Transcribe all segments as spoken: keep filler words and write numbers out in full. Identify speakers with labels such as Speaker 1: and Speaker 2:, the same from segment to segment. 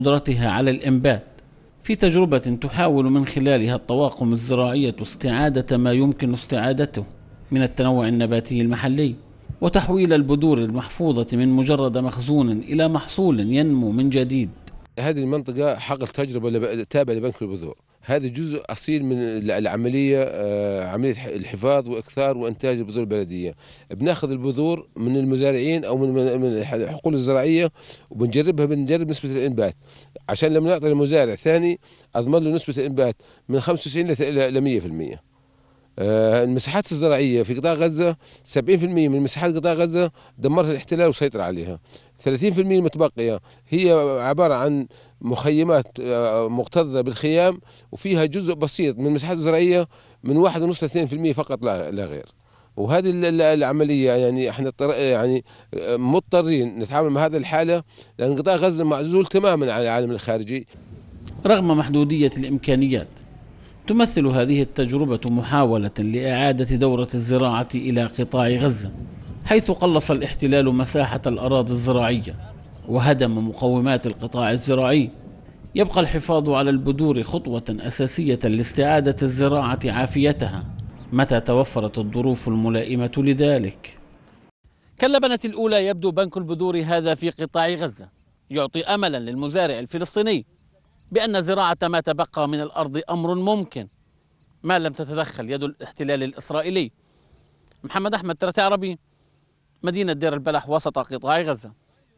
Speaker 1: قدرتها على الإنبات في تجربة تحاول من خلالها الطواقم الزراعية استعادة ما يمكن استعادته من التنوع النباتي المحلي، وتحويل البذور المحفوظة من مجرد مخزون إلى محصول ينمو من جديد.
Speaker 2: هذه المنطقة حقل تجربة تابعة لبنك البذور، هذا جزء أصيل من العملية، عملية الحفاظ وإكثار وإنتاج البذور البلدية. بناخذ البذور من المزارعين أو من الحقول الزراعية وبنجربها، بنجرب نسبة الإنبات عشان لما نعطي المزارع ثاني أضمن له نسبة الإنبات من خمسة وتسعين إلى مئة بالمئة. المساحات الزراعية في قطاع غزة سبعين بالمئة من مساحات قطاع غزة دمرها الاحتلال وسيطر عليها، ثلاثين بالمئة المتبقية هي عبارة عن مخيمات مكتظة بالخيام، وفيها جزء بسيط من المساحات الزراعية من واحد ونص لاثنين بالمئة فقط لا غير. وهذه العملية يعني احنا يعني مضطرين نتعامل مع هذه الحالة لأن قطاع غزة معزول تماما عن العالم الخارجي.
Speaker 1: رغم محدودية الإمكانيات، تمثل هذه التجربة محاولة لإعادة دورة الزراعة إلى قطاع غزة، حيث قلص الاحتلال مساحة الأراضي الزراعية وهدم مقومات القطاع الزراعي. يبقى الحفاظ على البذور خطوة أساسية لاستعادة الزراعة عافيتها متى توفرت الظروف الملائمة لذلك. كاللبنة الأولى يبدو بنك البذور هذا في قطاع غزة يعطي أملا للمزارع الفلسطيني بأن زراعة ما تبقى من الأرض أمر ممكن ما لم تتدخل يد الاحتلال الإسرائيلي. محمد أحمد، ترتي عربي، مدينة دير البلح وسط قطاع غزة.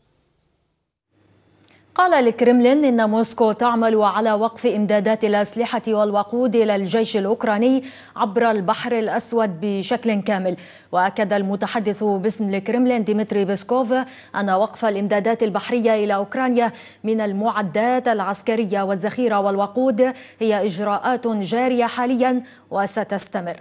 Speaker 3: قال الكرملين إن موسكو تعمل على وقف إمدادات الأسلحة والوقود إلى الجيش الأوكراني عبر البحر الأسود بشكل كامل. وأكد المتحدث باسم الكرملين ديمتري بيسكوف أن وقف الإمدادات البحرية إلى أوكرانيا من المعدات العسكرية والذخيرة والوقود هي إجراءات جارية حاليا وستستمر.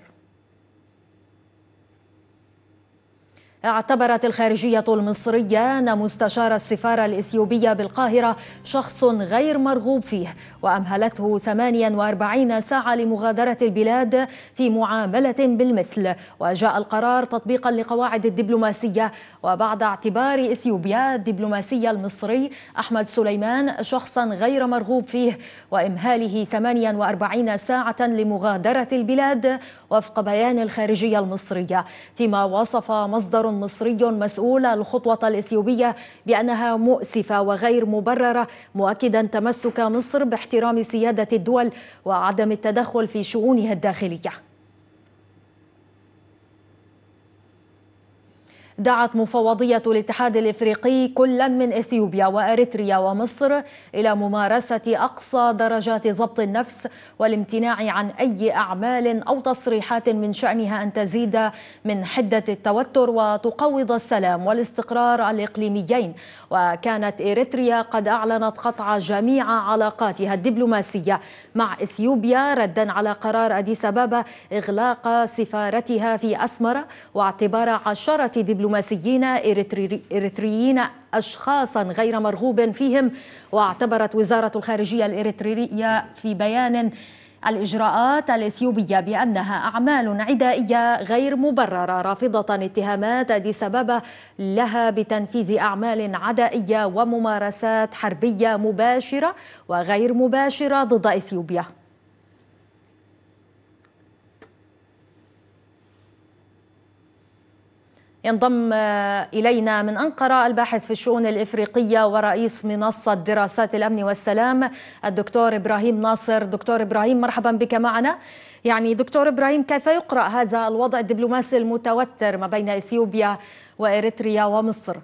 Speaker 3: اعتبرت الخارجية المصرية أن مستشار السفارة الإثيوبية بالقاهرة شخص غير مرغوب فيه، وأمهلته ثمانية وأربعين ساعة لمغادرة البلاد في معاملة بالمثل. وجاء القرار تطبيقا لقواعد الدبلوماسية، وبعد اعتبار إثيوبيا الدبلوماسي المصري أحمد سليمان شخصا غير مرغوب فيه وإمهاله ثمانية وأربعين ساعة لمغادرة البلاد وفق بيان الخارجية المصرية. فيما وصف مصدر مصري مسؤول الخطوة الإثيوبية بأنها مؤسفة وغير مبررة، مؤكدا تمسك مصر باحترام سيادة الدول وعدم التدخل في شؤونها الداخلية. دعت مفوضية الاتحاد الإفريقي كلا من إثيوبيا وأريتريا ومصر إلى ممارسة أقصى درجات ضبط النفس والامتناع عن أي أعمال أو تصريحات من شأنها أن تزيد من حدة التوتر وتقوض السلام والاستقرار الإقليميين. وكانت إريتريا قد أعلنت قطع جميع علاقاتها الدبلوماسية مع إثيوبيا ردا على قرار أديس أبابا إغلاق سفارتها في أسمرة، واعتبار عشرة دبلوماسيين دبلوماسيين إريتريين أشخاصا غير مرغوب فيهم. واعتبرت وزارة الخارجية الإريترية في بيان الإجراءات الإثيوبية بأنها أعمال عدائية غير مبررة، رافضة اتهامات أديس أبابا لها بتنفيذ أعمال عدائية وممارسات حربية مباشرة وغير مباشرة ضد إثيوبيا. ينضم إلينا من أنقرة الباحث في الشؤون الإفريقية ورئيس منصة دراسات الأمن والسلام الدكتور إبراهيم ناصر. دكتور إبراهيم، مرحبا بك معنا. يعني دكتور إبراهيم، كيف يقرأ هذا الوضع الدبلوماسي المتوتر ما بين إثيوبيا وإريتريا ومصر؟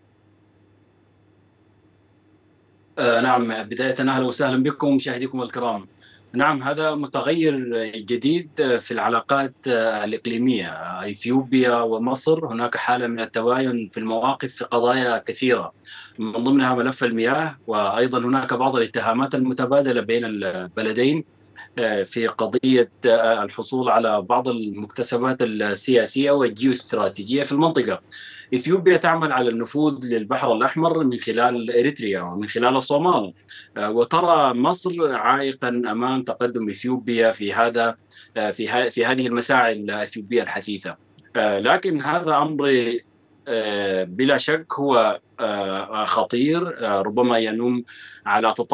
Speaker 4: آه نعم، بداية أهلا وسهلا بكم مشاهديكم الكرام. نعم، هذا متغير جديد في العلاقات الإقليمية إثيوبيا ومصر. هناك حالة من التباين في المواقف في قضايا كثيرة، من ضمنها ملف المياه، وأيضا هناك بعض الاتهامات المتبادلة بين البلدين في قضية الحصول على بعض المكتسبات السياسية والجيوستراتيجية في المنطقة. إثيوبيا تعمل على النفوذ للبحر الأحمر من خلال إريتريا ومن خلال الصومال، وترى مصر عائقا أمام تقدم إثيوبيا في هذا في في هذه المساعي الإثيوبية الحثيثة. لكن هذا أمر بلا شك هو خطير، ربما ينم على تطور